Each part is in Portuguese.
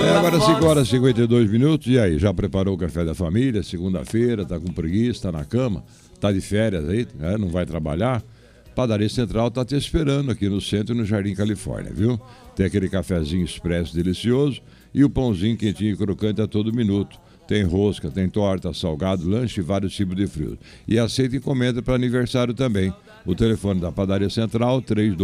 Agora 5 horas e 52 minutos. E aí, já preparou o café da família? Segunda-feira, tá com preguiça, tá na cama, tá de férias aí, né? Não vai trabalhar? Padaria Central tá te esperando aqui no centro e no Jardim Califórnia, viu? Tem aquele cafezinho expresso delicioso e o pãozinho quentinho e crocante a todo minuto. Tem rosca, tem torta, salgado, lanche e vários tipos de frios. E aceita encomenda para aniversário também. O telefone da Padaria Central,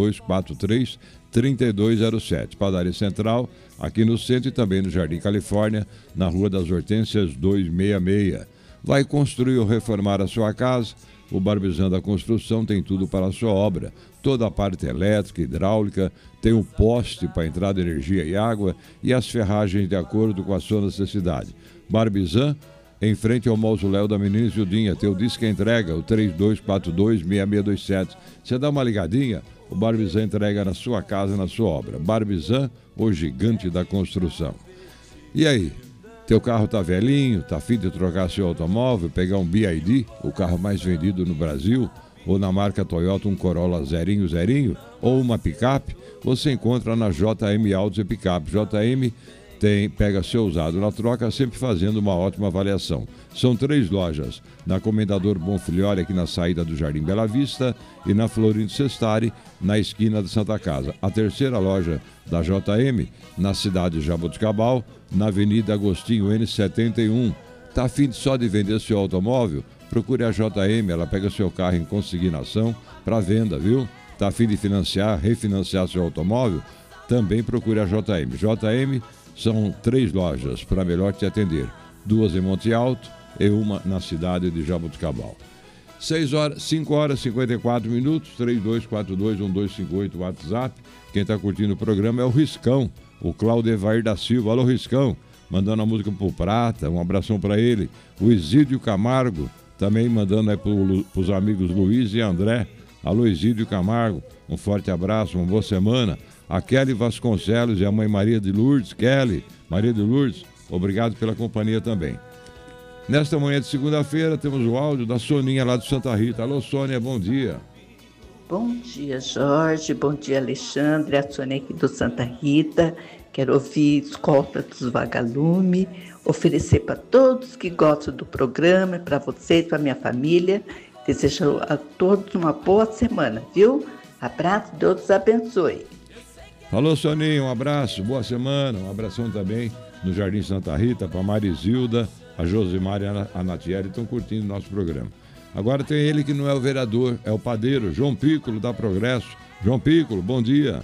3243-3207. Padaria Central, aqui no centro e também no Jardim Califórnia, na Rua das Hortênsias 266. Vai construir ou reformar a sua casa? O Barbizan da Construção tem tudo para a sua obra. Toda a parte elétrica, hidráulica, tem o poste para entrada de energia e água e as ferragens de acordo com a sua necessidade. Barbizan, em frente ao mausoléu da Menina Isildinha, tem o Disque Entrega, o 3242-6627. Você dá uma ligadinha, o Barbizan entrega na sua casa, na sua obra. Barbizan, o gigante da construção. E aí? Teu carro tá velhinho, tá a fim de trocar seu automóvel, pegar um BYD, o carro mais vendido no Brasil, ou na marca Toyota um Corolla zerinho, ou uma picape, você encontra na JM Autos e Picape. JM pega seu usado na troca, sempre fazendo uma ótima avaliação. São 3 lojas, na Comendador Bonfilhori, aqui na saída do Jardim Bela Vista, e na Florindo Sestari, na esquina de Santa Casa. A terceira loja da JM, na cidade de Jaboticabal, na Avenida Agostinho N71. Tá a fim só de vender seu automóvel? Procure a JM, ela pega seu carro em consignação para venda, viu? Tá a fim de refinanciar seu automóvel? Também procure a JM. JM são 3 lojas para melhor te atender. 2 em Monte Alto e uma na cidade de Jaboticabal. 5 horas e 54 minutos, 3242-1258 WhatsApp. Quem está curtindo o programa é o Riscão, o Claudevair da Silva. Alô, Riscão, mandando a música pro Prata, um abração para ele. O Isídio Camargo, também mandando aí pros amigos Luiz e André. Alô, Isídio Camargo, um forte abraço, uma boa semana. A Kelly Vasconcelos e a mãe Maria de Lourdes. Kelly, Maria de Lourdes, obrigado pela companhia também. Nesta manhã de segunda-feira temos o áudio da Soninha lá de Santa Rita. Alô, Sônia, bom dia. Bom dia, Jorge. Bom dia, Alexandre. A Sônia aqui do Santa Rita. Quero ouvir Escolta dos Vagalume, oferecer para todos que gostam do programa, para vocês, para minha família. Desejo a todos uma boa semana, viu? Abraço, Deus os abençoe. Alô, Soninho, um abraço, boa semana. Um abração também no Jardim Santa Rita para Marisilda, a Josimar e a Natiele estão curtindo o nosso programa. Agora tem ele que não é o vereador, é o padeiro, João Piccolo da Progresso. João Piccolo, bom dia.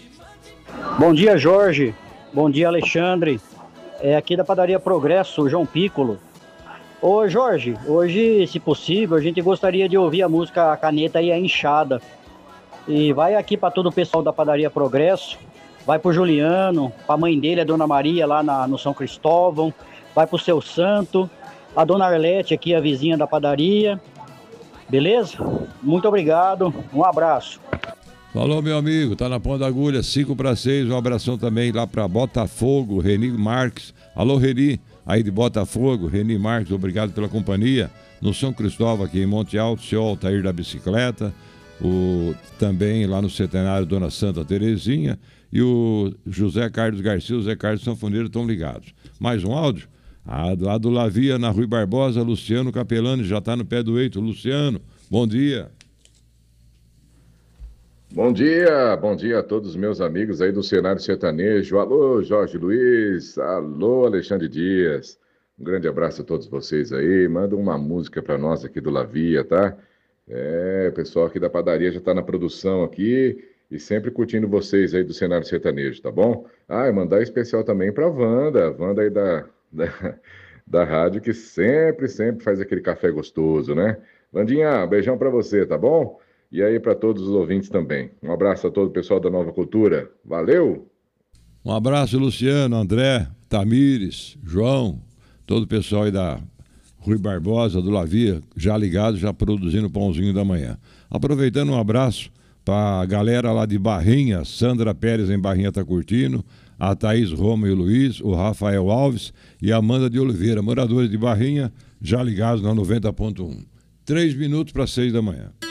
Bom dia, Jorge. Bom dia, Alexandre. É aqui da Padaria Progresso, João Piccolo. Ô, Jorge, hoje, se possível, a gente gostaria de ouvir a música A Caneta e a Enxada. E vai aqui para todo o pessoal da Padaria Progresso, vai pro Juliano, pra mãe dele, a Dona Maria, lá no São Cristóvão, vai pro Seu Santo, a Dona Arlete aqui, a vizinha da padaria. Beleza? Muito obrigado, um abraço. Falou, meu amigo, tá na ponta da agulha, 5-6, um abração também lá para Botafogo, Reni Marques. Alô, Reni, aí de Botafogo, Reni Marques, obrigado pela companhia. No São Cristóvão, aqui em Monte Alto, seu Altair da Bicicleta, também lá no Centenário Dona Santa Terezinha e o José Carlos Garcia, o Zé Carlos Sanfoneiro estão ligados. Mais um áudio? Lá do Lavia, na Rui Barbosa, Luciano Capelani, já está no pé do eito. Luciano, bom dia. Bom dia a todos os meus amigos aí do cenário sertanejo. Alô, Jorge Luiz, alô, Alexandre Dias. Um grande abraço a todos vocês aí. Manda uma música para nós aqui do Lavia, tá? O pessoal aqui da padaria já está na produção aqui e sempre curtindo vocês aí do cenário sertanejo, tá bom? E mandar especial também para Wanda aí da rádio, que sempre faz aquele café gostoso, né? Vandinha, beijão para você, tá bom? E aí para todos os ouvintes também. Um abraço a todo o pessoal da Nova Cultura. Valeu! Um abraço, Luciano, André, Tamires, João, todo o pessoal aí da Rui Barbosa, do Lavia, já ligado, já produzindo o pãozinho da manhã. Aproveitando, um abraço para a galera lá de Barrinha, Sandra Pérez em Barrinha está curtindo, a Thaís Roma e o Luiz, o Rafael Alves e a Amanda de Oliveira, moradores de Barrinha, já ligados na 90.1. 3 minutos para 6 da manhã.